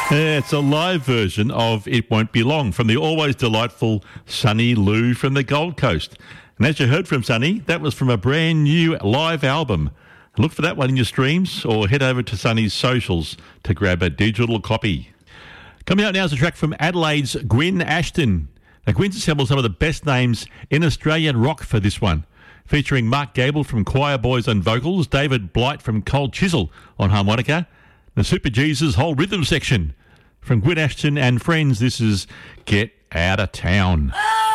Yeah, it's a live version of It Won't Be Long from the always delightful Sunny Lou from the Gold Coast. And as you heard from Sunny, that was from a brand new live album. Look for that one in your streams or head over to Sunny's socials to grab a digital copy. Coming out now is a track from Adelaide's Gwyn Ashton. Now, Gwyn's assembled some of the best names in Australian rock for this one, featuring Mark Gable from Choir Boys on vocals, David Blight from Cold Chisel on harmonica, the Super Jesus whole rhythm section. From Gwyn Ashton and friends, this is Get Out of Town.